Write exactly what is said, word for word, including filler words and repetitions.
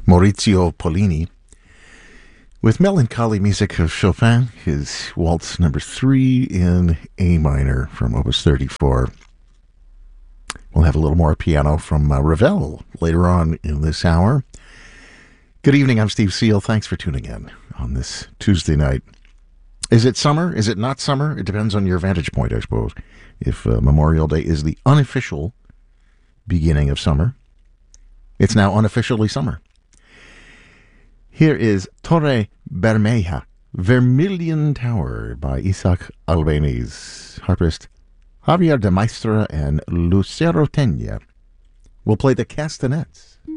Maurizio Pollini, with melancholy music of Chopin, his Waltz number three in A minor from Opus thirty-four. We'll have a little more piano from uh, Ravel later on in this hour. Good evening, I'm Steve Seal. Thanks for tuning in on this Tuesday night. Is it summer? Is it not summer? It depends on your vantage point, I suppose. If uh, Memorial Day is the unofficial beginning of summer, it's now unofficially summer. Here is Torre Bermeja, Vermilion Tower by Isaac Albéniz. Harpist Javier de Maistre and Lucero Tenya will play the castanets.